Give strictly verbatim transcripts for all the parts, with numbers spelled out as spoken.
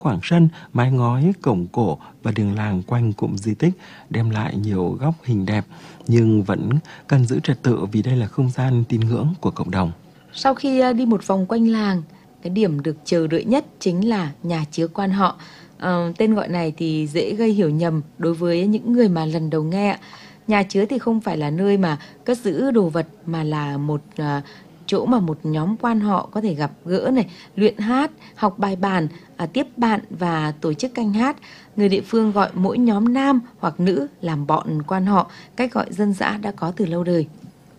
Khoảng sân, mái ngói, cổng cổ và đường làng quanh cụm di tích đem lại nhiều góc hình đẹp, nhưng vẫn cần giữ trật tự vì đây là không gian tín ngưỡng của cộng đồng. Sau khi à, đi một vòng quanh làng, cái điểm được chờ đợi nhất chính là nhà chứa quan họ. Ờ, tên gọi này thì dễ gây hiểu nhầm đối với những người mà lần đầu nghe ạ. Nhà chứa thì không phải là nơi mà cất giữ đồ vật, mà là một à, chỗ mà một nhóm quan họ có thể gặp gỡ này, luyện hát, học bài bản, à, tiếp bạn và tổ chức canh hát. Người địa phương gọi mỗi nhóm nam hoặc nữ làm bọn quan họ, cách gọi dân dã đã có từ lâu đời.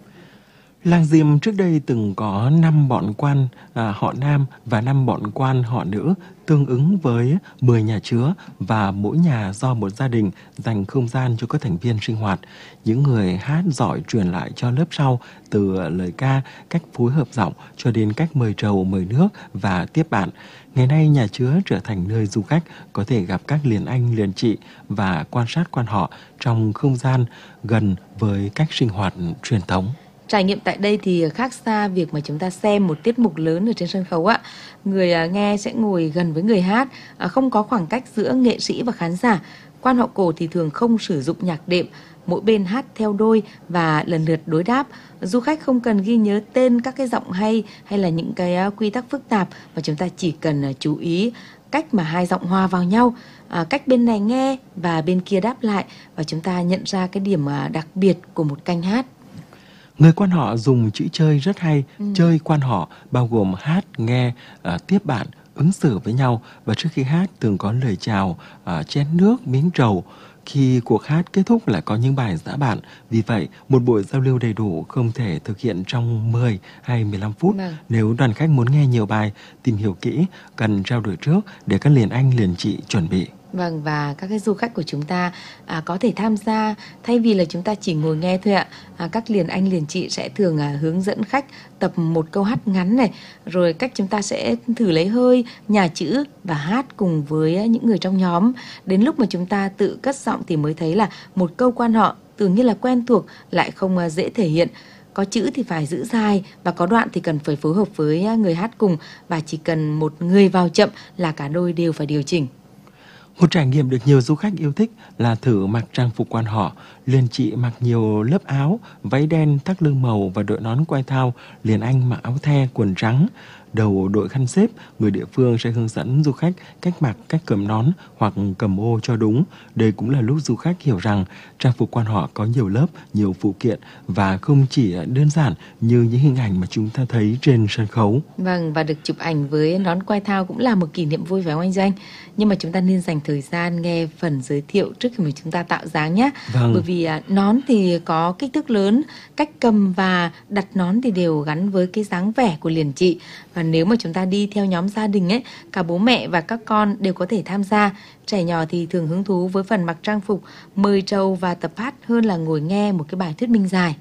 Làng Diềm trước đây từng có năm bọn quan à, họ nam và năm bọn quan họ nữ, tương ứng với mười nhà chứa, và mỗi nhà do một gia đình dành không gian cho các thành viên sinh hoạt. Những người hát giỏi truyền lại cho lớp sau, từ lời ca, cách phối hợp giọng cho đến cách mời trầu, mời nước và tiếp bạn. Ngày nay nhà chứa trở thành nơi du khách có thể gặp các liền anh, liền chị và quan sát quan họ trong không gian gần với cách sinh hoạt truyền thống. Trải nghiệm tại đây thì khác xa việc mà chúng ta xem một tiết mục lớn ở trên sân khấu ạ. Người à, nghe sẽ ngồi gần với người hát, à, không có khoảng cách giữa nghệ sĩ và khán giả. Quan họ cổ thì thường không sử dụng nhạc đệm, mỗi bên hát theo đôi và lần lượt đối đáp. Du khách không cần ghi nhớ tên các cái giọng hay hay là những cái à, quy tắc phức tạp, mà chúng ta chỉ cần à, chú ý cách mà hai giọng hòa vào nhau, à, cách bên này nghe và bên kia đáp lại, và chúng ta nhận ra cái điểm à, đặc biệt của một canh hát. Người quan họ dùng chữ chơi rất hay. Ừ. Chơi quan họ bao gồm hát, nghe, uh, tiếp bạn, ứng xử với nhau, và trước khi hát thường có lời chào, uh, chén nước, miếng trầu. Khi cuộc hát kết thúc lại có những bài giã bạn. Vì vậy, một buổi giao lưu đầy đủ không thể thực hiện trong mười hay mười lăm phút. Vâng. Nếu đoàn khách muốn nghe nhiều bài, tìm hiểu kỹ, cần trao đổi trước để các liền anh liền chị chuẩn bị. Vâng, và các cái du khách của chúng ta à, có thể tham gia thay vì là chúng ta chỉ ngồi nghe thôi ạ. À, các liền anh liền chị sẽ thường à, hướng dẫn khách tập một câu hát ngắn này, rồi cách chúng ta sẽ thử lấy hơi, nhả chữ và hát cùng với những người trong nhóm. Đến lúc mà chúng ta tự cất giọng thì mới thấy là một câu quan họ tưởng như là quen thuộc lại không à, dễ thể hiện. Có chữ thì phải giữ dài, và có đoạn thì cần phải phối hợp với người hát cùng, và chỉ cần một người vào chậm là cả đôi đều phải điều chỉnh. Một trải nghiệm được nhiều du khách yêu thích là thử mặc trang phục quan họ. Liền chị mặc nhiều lớp áo, váy đen, thắt lưng màu và đội nón quai thao. Liền anh mặc áo the, quần trắng, đầu đội khăn xếp. Người địa phương sẽ hướng dẫn du khách cách mặc, cách cầm nón hoặc cầm ô cho đúng. Đây cũng là lúc du khách hiểu rằng trang phục quan họ có nhiều lớp, nhiều phụ kiện và không chỉ đơn giản như những hình ảnh mà chúng ta thấy trên sân khấu. Vâng, và được chụp ảnh với nón quai thao cũng là một kỷ niệm vui phải không anh Doanh? Nhưng mà chúng ta nên dành thời gian nghe phần giới thiệu trước khi mà chúng ta tạo dáng nhé. Vâng. Bởi vì à, nón thì có kích thước lớn, cách cầm và đặt nón thì đều gắn với cái dáng vẻ của liền chị. Và nếu mà chúng ta đi theo nhóm gia đình ấy, cả bố mẹ và các con đều có thể tham gia. Trẻ nhỏ thì thường hứng thú với phần mặc trang phục, mời trầu và tập hát hơn là ngồi nghe một cái bài thuyết minh dài.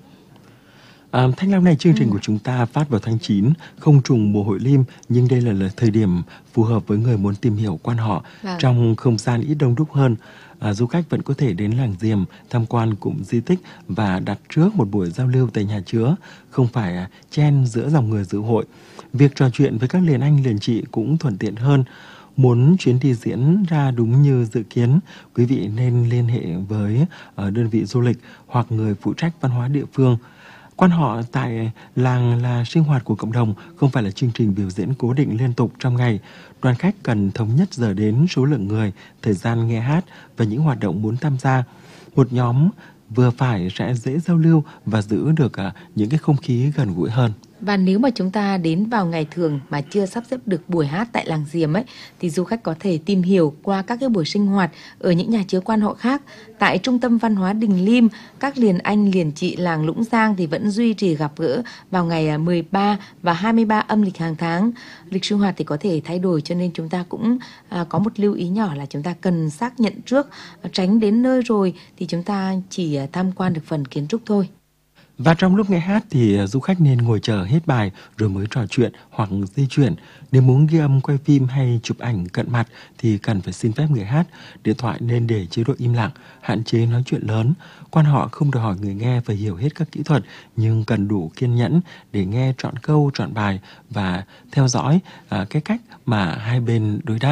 À, Thanh Lam này, chương trình ừ. của chúng ta phát vào tháng chín, không trùng mùa hội Lim, nhưng đây là, là thời điểm phù hợp với người muốn tìm hiểu quan họ. Vâng. Trong không gian ít đông đúc hơn, à, du khách vẫn có thể đến làng Diềm, tham quan cụm di tích và đặt trước một buổi giao lưu tại nhà chứa, không phải à, chen giữa dòng người dự hội. Việc trò chuyện với các liền anh liền chị cũng thuận tiện hơn. Muốn chuyến đi diễn ra đúng như dự kiến, quý vị nên liên hệ với uh, đơn vị du lịch hoặc người phụ trách văn hóa địa phương. Quan họ tại làng là sinh hoạt của cộng đồng, không phải là chương trình biểu diễn cố định liên tục trong ngày. Đoàn khách cần thống nhất giờ đến, số lượng người, thời gian nghe hát và những hoạt động muốn tham gia. Một nhóm vừa phải sẽ dễ giao lưu và giữ được uh, những cái không khí gần gũi hơn. Và nếu mà chúng ta đến vào ngày thường mà chưa sắp xếp được buổi hát tại làng Diềm ấy, thì du khách có thể tìm hiểu qua các cái buổi sinh hoạt ở những nhà chứa quan họ khác. Tại Trung tâm Văn hóa Đình Lim, các liền anh liền chị làng Lũng Giang thì vẫn duy trì gặp gỡ vào ngày mười ba và hai mươi ba âm lịch hàng tháng. Lịch sinh hoạt thì có thể thay đổi, cho nên chúng ta cũng à, có một lưu ý nhỏ là chúng ta cần xác nhận trước, tránh đến nơi rồi thì chúng ta chỉ tham quan được phần kiến trúc thôi. Và trong lúc nghe hát thì du khách nên ngồi chờ hết bài rồi mới trò chuyện hoặc di chuyển. Nếu muốn ghi âm, quay phim hay chụp ảnh cận mặt thì cần phải xin phép người hát. Điện thoại nên để chế độ im lặng, hạn chế nói chuyện lớn. Quan họ không đòi hỏi người nghe phải hiểu hết các kỹ thuật, nhưng cần đủ kiên nhẫn để nghe trọn câu, trọn bài và theo dõi uh, cái cách mà hai bên đối đáp.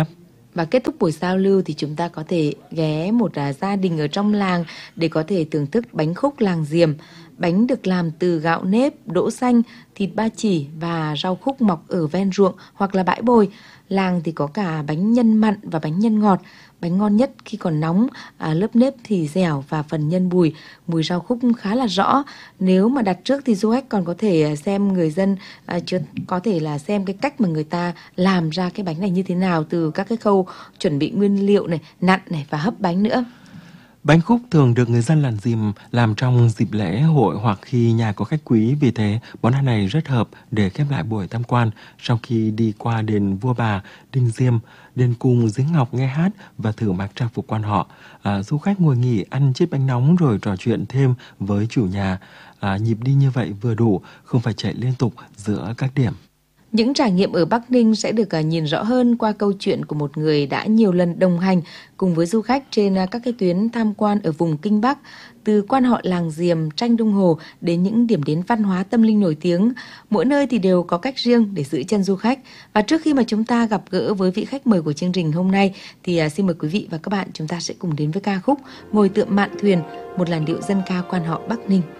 Và kết thúc buổi giao lưu thì chúng ta có thể ghé một à, gia đình ở trong làng để có thể thưởng thức bánh khúc làng Diềm. Bánh được làm từ gạo nếp, đỗ xanh, thịt ba chỉ và rau khúc mọc ở ven ruộng hoặc là bãi bồi. Làng thì có cả bánh nhân mặn và bánh nhân ngọt. Bánh ngon nhất khi còn nóng, à, lớp nếp thì dẻo và phần nhân bùi, mùi rau khúc khá là rõ. Nếu mà đặt trước thì du khách còn có thể xem người dân à, chưa có thể là xem cái cách mà người ta làm ra cái bánh này như thế nào, từ các cái khâu chuẩn bị nguyên liệu này, nặn này và hấp bánh nữa. Bánh khúc thường được người dân làng Diềm làm trong dịp lễ hội hoặc khi nhà có khách quý, vì thế món ăn này rất hợp để khép lại buổi tham quan sau khi đi qua đền Vua Bà, Đình Diêm, đền Cung, Giếng Ngọc nghe hát và thử mặc trang phục quan họ. À, du khách ngồi nghỉ ăn chiếc bánh nóng rồi trò chuyện thêm với chủ nhà. À, nhịp đi như vậy vừa đủ, không phải chạy liên tục giữa các điểm. Những trải nghiệm ở Bắc Ninh sẽ được nhìn rõ hơn qua câu chuyện của một người đã nhiều lần đồng hành cùng với du khách trên các cái tuyến tham quan ở vùng Kinh Bắc, từ quan họ làng Diềm, tranh Đông Hồ đến những điểm đến văn hóa tâm linh nổi tiếng. Mỗi nơi thì đều có cách riêng để giữ chân du khách. Và trước khi mà chúng ta gặp gỡ với vị khách mời của chương trình hôm nay thì xin mời quý vị và các bạn chúng ta sẽ cùng đến với ca khúc Ngồi Tựa Mạn Thuyền, một làn điệu dân ca quan họ Bắc Ninh.